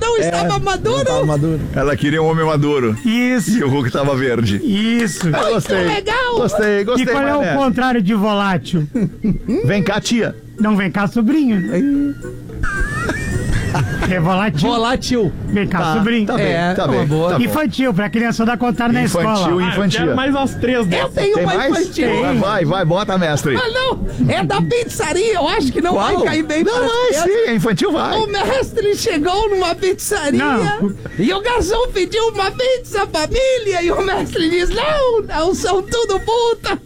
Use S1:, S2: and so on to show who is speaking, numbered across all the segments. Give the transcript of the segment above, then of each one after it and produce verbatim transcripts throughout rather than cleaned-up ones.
S1: não estava
S2: É,
S1: maduro.
S2: não tava maduro.
S3: Ela queria um homem maduro.
S4: Isso,
S3: E o Hulk tava verde.
S4: isso.
S3: Ah, gostei.
S1: legal.
S3: Gostei,
S4: E
S3: gostei.
S4: qual é o
S3: Maionese.
S4: contrário de volátil?
S3: Vem cá, tia.
S4: Não vem cá, sobrinho. É volátil.
S1: Volátil.
S4: Vem cá,
S3: Tá,
S4: sobrinho.
S3: tá bem,
S1: É,
S3: tá
S1: uma
S3: bem.
S1: boa.
S3: Tá bom.
S4: Infantil, pra criança dar contar na
S3: Infantil
S4: escola.
S3: e infantil.
S5: mais umas três
S1: Eu
S5: dessas.
S1: tenho
S3: Tem
S1: uma
S3: mais?
S1: infantil.
S3: Vai, vai, vai, bota, mestre.
S1: Ah, não. É da pizzaria. Eu acho que não
S3: Qual?
S1: vai cair bem
S3: Não,
S1: para as
S3: vai
S1: crianças.
S3: sim, é infantil vai.
S1: O mestre chegou numa pizzaria
S4: Não.
S1: e o garçom pediu uma pizza família e o mestre diz, não, não, são tudo puta.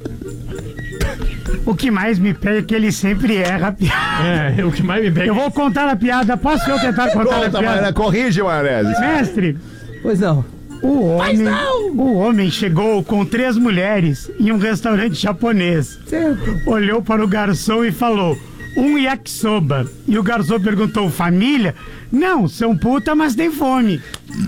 S4: O que mais me pega é que ele sempre erra a piada.
S5: É, o que mais me pega.
S4: Eu vou contar a piada. Posso eu tentar contar a
S3: Conta,
S4: piada?
S3: Maionese, corrige, Maionese.
S4: Mestre,
S1: Pois não.
S4: o homem,
S1: não!
S4: o homem chegou com três mulheres em um restaurante japonês.
S1: Certo.
S4: Olhou para o garçom e falou, um yakisoba. E o garçom perguntou, família? Não, são puta, mas tem fome.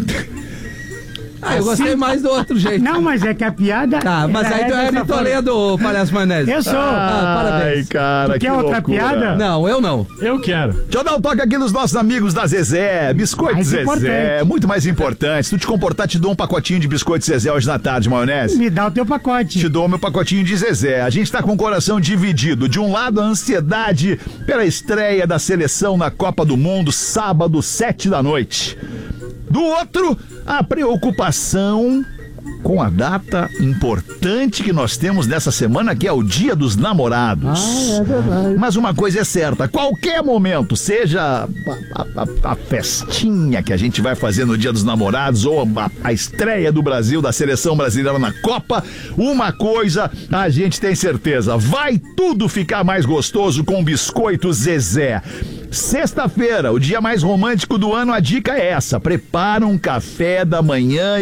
S1: Ah, eu gostei mais do outro jeito.
S4: Não, mas é que a piada...
S1: Tá, mas
S4: era
S1: aí tu é
S4: dessa
S1: de
S4: forma.
S1: Toledo, palhaço maionese.
S4: Eu sou.
S1: Ah,
S3: Ai,
S1: parabéns.
S3: cara,
S4: Tu
S3: que
S4: quer outra
S3: loucura.
S4: piada?
S1: Não, eu não.
S5: Eu quero.
S3: Deixa eu dar um toque aqui nos nossos amigos da Zezé. Biscoito
S4: Mais
S3: Zezé.
S4: importante.
S3: Muito mais importante. Se tu te comportar, te dou um pacotinho de biscoito Zezé hoje na tarde, Maionese.
S4: Me dá o teu pacote.
S3: Te dou meu pacotinho de Zezé. A gente tá com o coração dividido. De um lado, a ansiedade pela estreia da seleção na Copa do Mundo, sábado, sete da noite. Do outro, a preocupação com a data importante que nós temos nessa semana, que é o Dia dos Namorados.
S1: Ah, é verdade.
S3: Mas uma coisa é certa, qualquer momento, seja a, a- a festinha que a gente vai fazer no Dia dos Namorados ou a, a estreia do Brasil, da seleção brasileira na Copa, uma coisa a gente tem certeza, vai tudo ficar mais gostoso com Biscoito Zezé. Sexta-feira, o dia mais romântico do ano, a dica é essa: prepara um café da manhã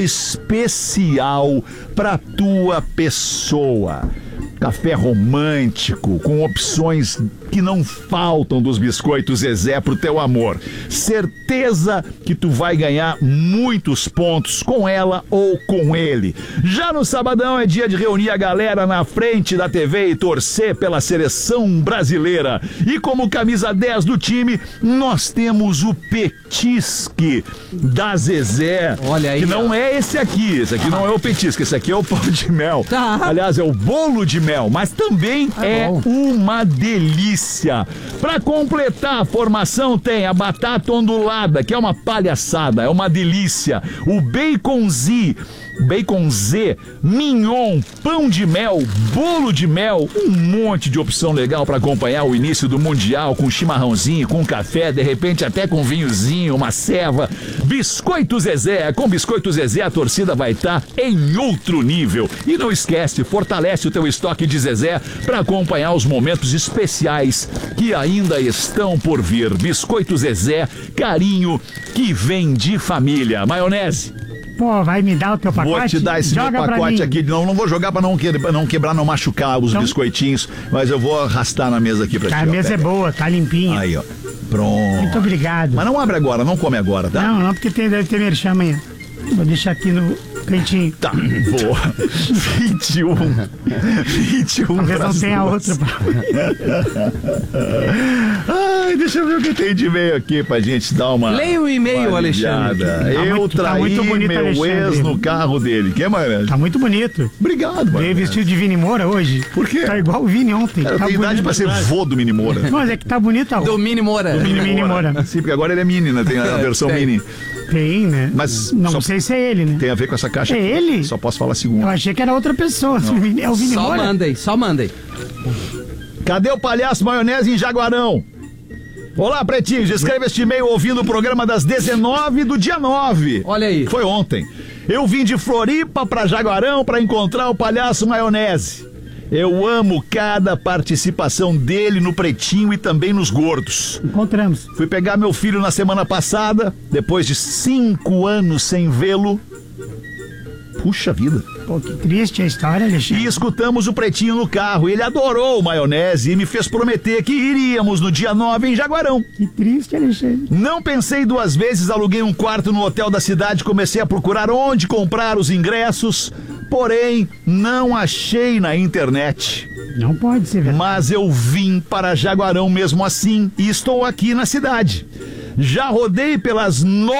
S3: especial pra tua pessoa. Café romântico, com opções que não faltam dos biscoitos Zezé pro teu amor. Certeza que tu vai ganhar muitos pontos com ela ou com ele. Já no sabadão é dia de reunir a galera na frente da T V e torcer pela seleção brasileira. E como camisa dez do time, nós temos o petisque da Zezé.
S1: Olha aí,
S3: que não
S1: ó.
S3: é esse aqui, esse aqui não é o petisco, esse aqui é o pão de mel.
S1: Tá.
S3: Aliás, é o bolo de mel, mas também é
S1: bom.
S3: uma delícia. Para completar a formação tem a batata ondulada, que é uma palhaçada, é uma delícia. O bacon Z, bacon Z, mignon, pão de mel, bolo de mel, um monte de opção legal para acompanhar o início do Mundial com chimarrãozinho, com café, de repente até com vinhozinho, uma ceva. Biscoito Zezé, com Biscoito Zezé a torcida vai estar em outro nível. E não esquece, fortalece o teu estoque de Zezé para acompanhar os momentos especiais que ainda estão por vir. Biscoito Zezé, carinho que vem de família. Maionese.
S4: Pô, vai me dar o teu pacote?
S3: Vou te dar esse
S4: Joga
S3: meu
S4: pra
S3: pacote
S4: mim.
S3: aqui. Não, não vou jogar pra não, que, pra não quebrar, não machucar os
S4: Não.
S3: biscoitinhos, mas eu vou arrastar na mesa aqui pra ti.
S4: A
S3: ó.
S4: mesa é
S3: Pega.
S4: boa, tá limpinha.
S3: Aí, ó. Pronto.
S4: Muito obrigado.
S3: Mas não abre agora, não come agora, tá?
S4: Não, não, porque tem, deve ter merchan amanhã. Vou deixar aqui no cantinho.
S3: Tá, boa. vinte e um. vinte e um.
S4: Talvez não
S3: pras
S4: tenha
S3: duas.
S4: outra.
S3: Ai, deixa eu ver o que tem de e-mail aqui pra gente dar uma.
S1: Leia o e-mail,
S3: uma
S1: Alexandre.
S3: aliviada.
S4: Tá
S3: Eu
S4: muito- tá
S3: traí
S4: muito bonito,
S3: meu
S4: Alexandre.
S3: ex no carro dele. Que, Maionese?
S4: Tá muito bonito.
S3: Obrigado,
S4: Veio
S3: mano.
S4: vestido de Vini Moura hoje.
S3: Por quê?
S4: Tá igual o Vini ontem.
S3: Cara, eu
S4: tá
S3: tenho idade
S4: bonito.
S3: pra ser vô do Mini Moura.
S4: Mas é que tá bonito a
S1: Do Mini Moura.
S4: Mini, Mini Moura.
S3: Sim, porque agora ele é mini, né? Tem a versão
S1: Tem.
S3: mini.
S4: Tem, né?
S3: Mas
S4: Não
S3: só-
S4: sei se é ele, né?
S3: Tem a ver com essa caixa.
S4: É
S3: aqui.
S4: ele?
S3: Só posso falar
S4: Eu
S3: segundo.
S4: achei que era outra pessoa. É o Vini
S1: Só
S4: Moura?
S1: mandem, só mandem.
S3: Cadê o palhaço Maionese em Jaguarão? Olá, pretinhos. Escreve este e-mail ouvindo o programa das dezenove do dia nove.
S1: Olha aí.
S3: Foi ontem. Eu vim de Floripa pra Jaguarão pra encontrar o palhaço Maionese. Eu amo cada participação dele no Pretinho e também nos Gordos.
S4: Encontramos.
S3: Fui pegar meu filho na semana passada, depois de cinco anos sem vê-lo. Puxa vida.
S4: Pô, que triste a história, Alexandre.
S3: E escutamos o Pretinho no carro. Ele adorou o Maionese e me fez prometer que iríamos no dia nove em Jaguarão.
S4: Que triste, Alexandre.
S3: Não pensei duas vezes, aluguei um quarto no hotel da cidade, comecei a procurar onde comprar os ingressos, porém não achei na internet.
S4: Não pode ser verdade.
S3: Mas eu vim para Jaguarão mesmo assim e estou aqui na cidade. Já rodei pelas nove